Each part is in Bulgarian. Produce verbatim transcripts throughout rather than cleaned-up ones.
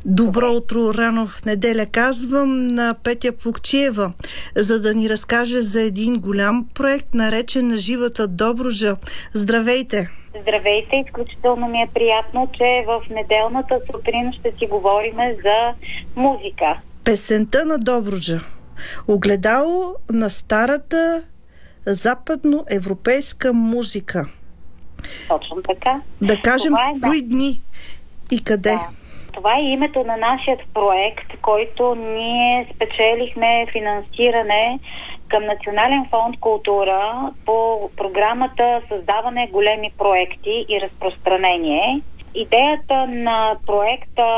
Добро утро, рано в неделя казвам на Петя Плукчиева, за да ни разкаже за един голям проект, наречен на живата Добруджа. Здравейте! Здравейте! Изключително ми е приятно, че в неделната сутрин ще си говориме за музика. Песента на Добруджа. Огледало на старата западноевропейска музика. Точно така. Да кажем, е, кои да. дни и къде? Да. Това е името на нашият проект, който ние спечелихме финансиране към Национален фонд култура по програмата Създаване големи проекти и разпространение. Идеята на проекта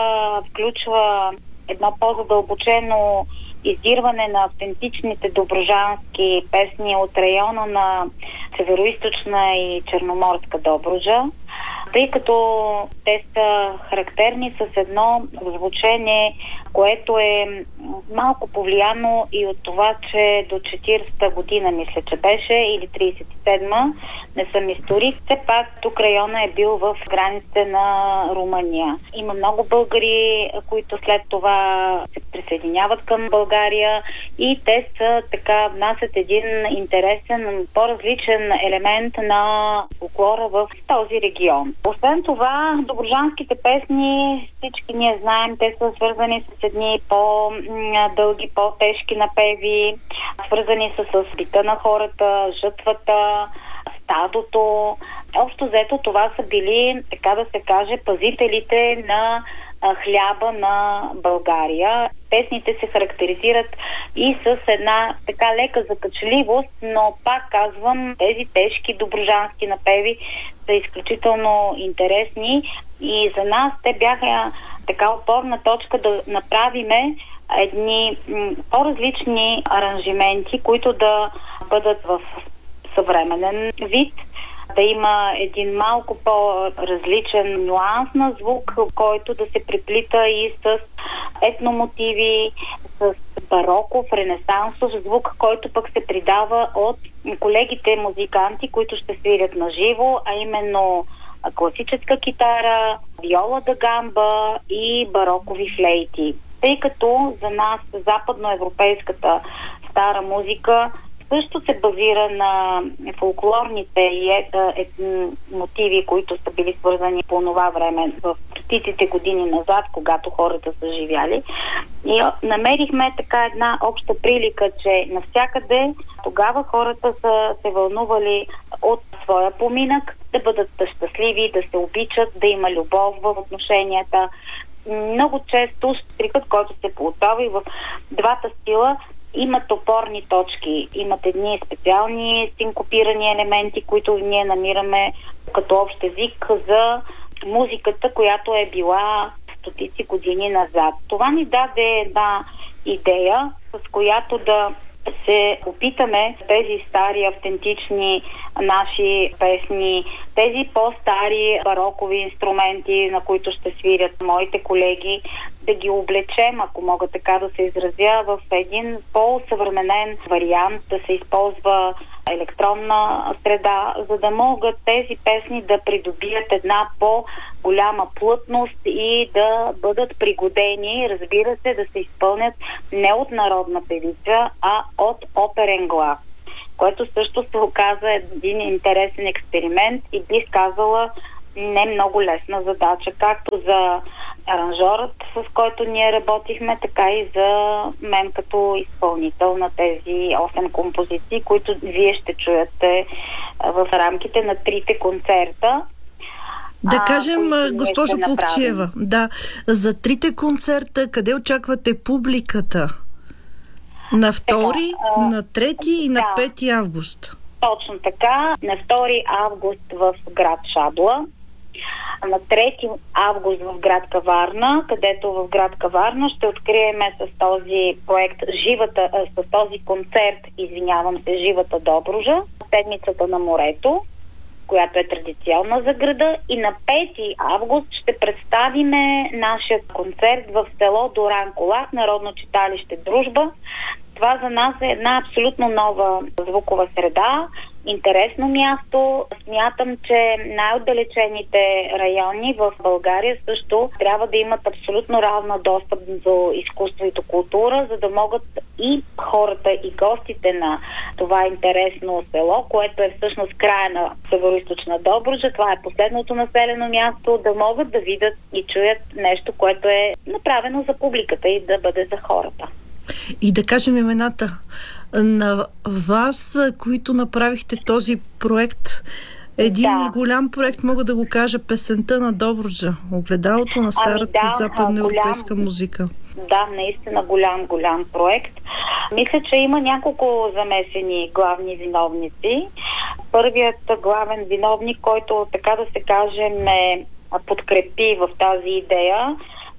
включва едно по-задълбочено издирване на автентичните добруджански песни от района на Североизточна и Черноморска Добруджа, тъй като те са характерни с едно звучение, което е малко повлияно и от това, че до четиридесета година, мисля, че беше, или тридесет и седма, не съм историк, все пак тук района е бил в границите на Румъния. Има много българи, които след това се присъединяват към България и те са така, внасят един интересен, по-различен елемент на фолклора в този регион. Освен това, добруджанските песни, всички ние знаем, те са свързани с едни по-дълги, по-тежки напеви, свързани са с бита на хората, жътвата, стадото. Общо взето това са били, така да се каже, пазителите на хляба на България. Песните се характеризират и с една така лека закачливост, но пак казвам, тези тежки добруджански напеви са изключително интересни и за нас те бяха така опорна точка да направиме едни м- по-различни аранжименти, които да бъдат в съвременен вид, да има един малко по-различен нюанс на звук, който да се преплита и с етномотиви, с бароков, ренесансов звук, който пък се придава от колегите музиканти, които ще свирят на живо, а именно класическа китара, виола да гамба и барокови флейти. Тъй като за нас западноевропейската стара музика също се базира на фолклорните и ет, ет, мотиви, които са били свързани по това време в стотиците години назад, когато хората са живяли. И намерихме така една обща прилика, че навсякъде тогава хората са се вълнували от своя поминък, да бъдат щастливи, да се обичат, да има любов в отношенията. Много често штрихът, който се получава и в двата стила, имат опорни точки, имат едни специални синкопирани елементи, които ние намираме като общ език за музиката, която е била стотици години назад. Това ни даде една идея, с която да се опитаме тези стари, автентични наши песни, тези по-стари барокови инструменти, на които ще свирят моите колеги, да ги облечем, ако мога така да се изразя, в един по-съвременен вариант, да се използва електронна среда, за да могат тези песни да придобият една по-голяма плътност и да бъдат пригодени, разбира се, да се изпълнят не от народна певица, а от оперен глас, което също се оказа един интересен експеримент и бих казала не много лесна задача, както за аранжорът, с който ние работихме, така и за мен като изпълнител на тези осем композиции, които вие ще чуете в рамките на трите концерта. Да а, кажем, госпожо Плукчиева, да, за трите концерта, къде очаквате публиката? На втори, така, на трети и на да, пети август. Точно така. На втори август в град Шабла. На трети август в град Каварна, където в град Каварна ще откриеме с този проект живата, с този концерт, извинявам се, Живата Добруджа, седмицата на морето, която е традиционна за града, и на пети август ще представиме нашия концерт в село Доран Колах, Народно читалище Дружба. Това за нас е една абсолютно нова звукова среда. интересно място. Смятам, че най-отдалечените райони в България също трябва да имат абсолютно равна достъп до изкуство и до култура, за да могат и хората, и гостите на това интересно село, което е всъщност края на Североизточна Добруджа, това е последното населено място, да могат да видят и чуят нещо, което е направено за публиката и да бъде за хората. И да кажем имената на вас, които направихте този проект. Един да. голям проект, мога да го кажа, песента на Добруджа. Огледалото на старата ами да, западноевропейска голям, музика. Да, наистина голям, голям проект. Мисля, че има няколко замесени главни виновници. Първият главен виновник, който, така да се каже, ме подкрепи в тази идея,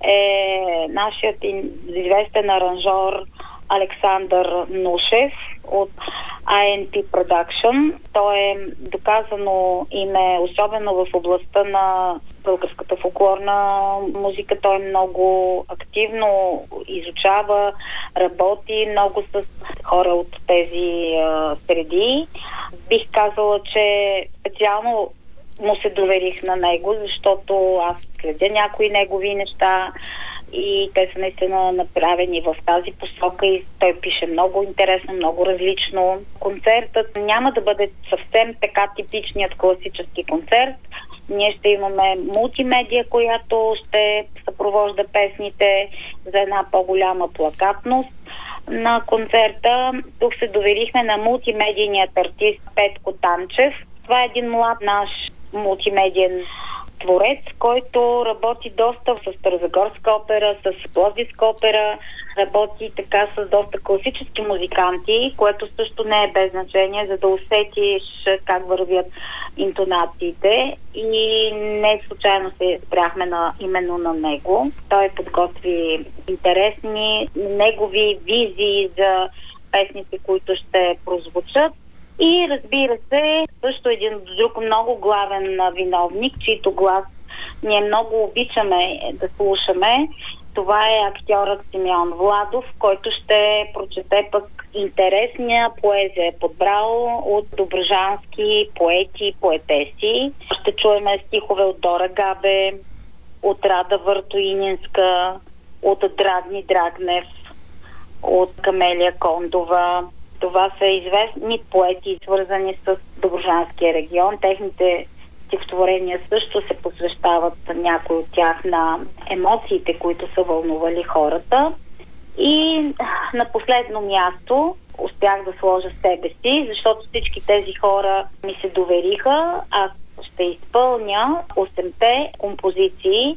е нашият известен аранжор Александър Нушев от ай ен пи Production. Той е доказано име, особено в областта на българската фолклорна музика. Той много активно изучава, работи много с хора от тези а, среди. Бих казала, че специално му се доверих на него, защото аз следя някои негови неща и те са наистина направени в тази посока и той пише много интересно, много различно. Концертът няма да бъде съвсем така типичният класически концерт. Ние ще имаме мултимедия, която ще съпровожда песните за една по-голяма плакатност на концерта. Тук се доверихме на мултимедийният артист Петко Танчев. Това е един млад наш мултимедиен творец, който работи доста с старозагорска опера, с пловдивска опера, работи така с доста класически музиканти, което също не е без значение, за да усетиш как вървят интонациите, и не случайно се спряхме на, именно на него. Той подготви интересни негови визии за песните, които ще прозвучат. И разбира се, също един друг много главен виновник, чийто глас ние много обичаме да слушаме. Това е актьорът Симеон Владов, който ще прочете пък интересния поезия, подбрал от добруджански поети и поетеси. Ще чуеме стихове от Дора Габе, от Рада Въртоининска, от Драгни Драгнев, от Камелия Кондова. Това са известни поети, свързани с Добруджанския регион. Техните стихотворения също се посвещават, някои от тях, на емоциите, които са вълнували хората. И на последно място успях да сложа себе си, защото всички тези хора ми се довериха. Аз ще изпълня осемте композиции,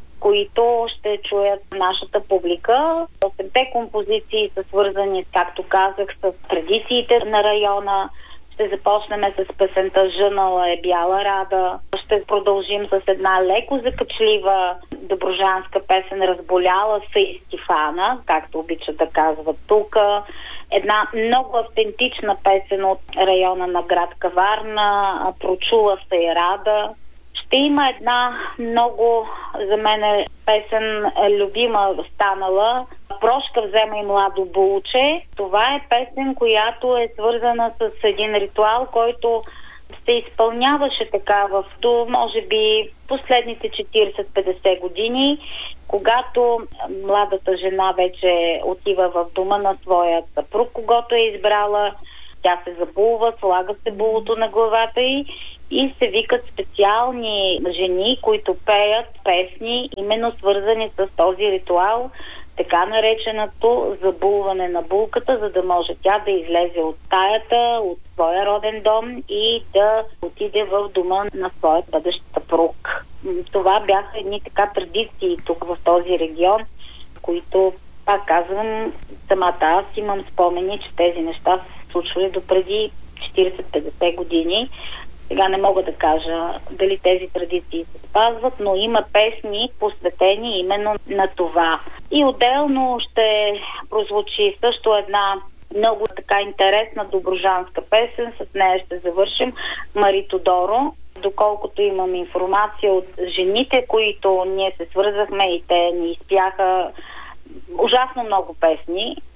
които ще чуят нашата публика. Осемте композиции са свързани, както казах, с традициите на района. Ще започнем с песента "Жънала е бяла рада". Ще продължим с една леко закачлива добруджанска песен "Разболяла се и Стифана", както обичат да казват тук. Една много автентична песен от района на град Каварна "Прочула се и рада". Ще има една много, за мен, песен любима станала "Прошка взема и младо булче". Това е песен, която е свързана с един ритуал, който се изпълняваше така в до, може би, последните четирийсет-петдесет години, когато младата жена вече отива в дома на своя съпруг, когото е избрала. Тя се забулва, слага се булото на главата й и се викат специални жени, които пеят песни, именно свързани с този ритуал, така нареченото забулване на булката, за да може тя да излезе от стаята, от своя роден дом и да отиде в дома на своя бъдещ съпруг. Това бяха едни така традиции тук в този регион, които, пак казвам, самата аз имам спомени, че тези неща се случвали до преди четирийсет-петдесет години. Сега не мога да кажа дали тези традиции се спазват, но има песни посветени именно на това. И отделно ще прозвучи също една много така интересна добруджанска песен, с нея ще завършим, "Мари Тодоро". Доколкото имам информация от жените, които ние се свързахме и те ни изпяха ужасно много песни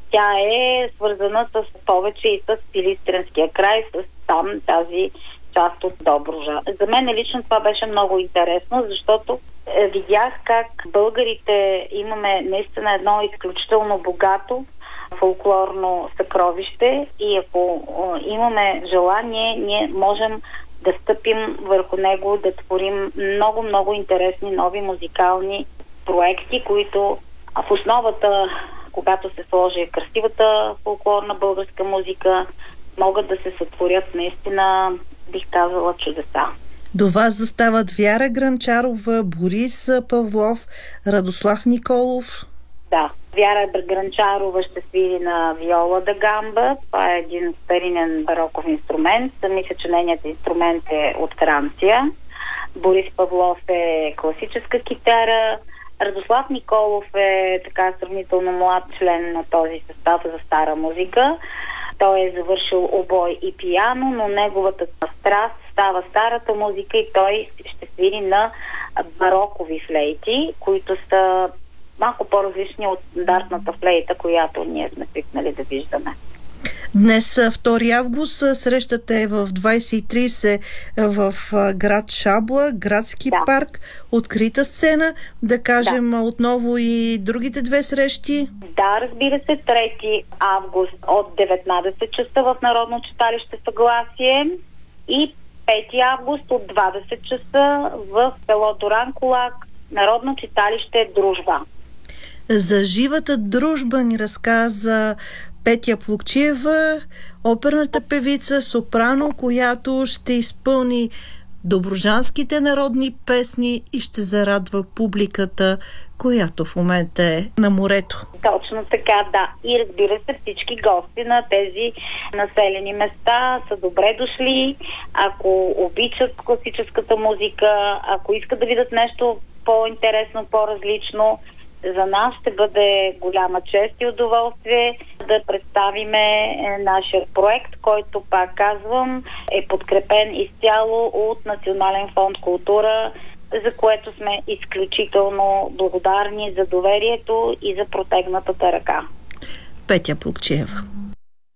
Тя е свързана с повече и с Силистренския край, с там тази част от Добруджа. За мен лично това беше много интересно, защото видях как българите имаме наистина едно изключително богато фолклорно съкровище и ако имаме желание, ние можем да стъпим върху него, да творим много-много интересни нови музикални проекти, които в основата, когато се сложи красивата фолклорна българска музика, могат да се сътворят наистина, бих казала, чудеса. До вас застават Вяра Грънчарова, Борис Павлов, Радослав Николов. Да, Вяра Грънчарова ще свири на виола да гамба. Това е един старинен бароков инструмент. Мисля, че нейният инструмент е от Франция. Борис Павлов е класическа китара. Радослав Николов е така сравнително млад член на този състав за стара музика. Той е завършил обой и пиано, но неговата страст става старата музика и той ще свири на барокови флейти, които са малко по-различни от стандартната флейта, която ние сме свикнали да виждаме. Днес, втори август, срещата е в двайсет и трийсет в град Шабла, градски да. парк, открита сцена. Да кажем да. отново и другите две срещи. Да, разбира се, трети август от деветнайсет часа в Народно читалище Съгласие и пети август от двайсет часа в село Дуранкулак, Народно читалище Дружба. За живата дружба ни разказа Петя Плугчиева, оперната певица, сопрано, която ще изпълни добруджанските народни песни и ще зарадва публиката, която в момента е на морето. Точно така, да. И разбира се, всички гости на тези населени места са добре дошли. Ако обичат класическата музика, ако искат да видят нещо по-интересно, по-различно, за нас ще бъде голяма чест и удоволствие да представиме нашия проект, който, пак казвам, е подкрепен изцяло от Национален фонд култура, за което сме изключително благодарни за доверието и за протегнатата ръка. Петя Плугчиева.